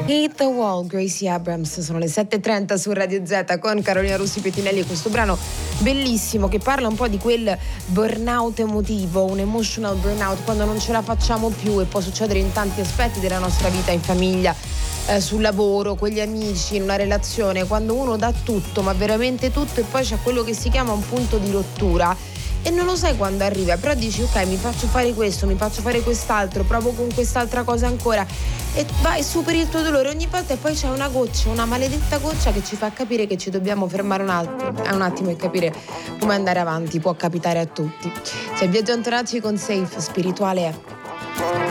Hit the Wall, Gracie Abrams. Sono le 7:30 su Radio Z con Carolina Russi Pettinelli, questo brano bellissimo che parla un po' di quel burnout emotivo, un emotional burnout, quando non ce la facciamo più, e può succedere in tanti aspetti della nostra vita, in famiglia, sul lavoro, con gli amici, in una relazione, quando uno dà tutto, ma veramente tutto, e poi c'è quello che si chiama un punto di rottura e non lo sai quando arriva, però dici ok, mi faccio fare questo, mi faccio fare quest'altro, provo con quest'altra cosa ancora, e vai, superi il tuo dolore ogni volta, e poi c'è una goccia, una maledetta goccia che ci fa capire che ci dobbiamo fermare un attimo e capire come andare avanti. Può capitare a tutti. C'è Biagio Antonacci con Safe, spirituale è.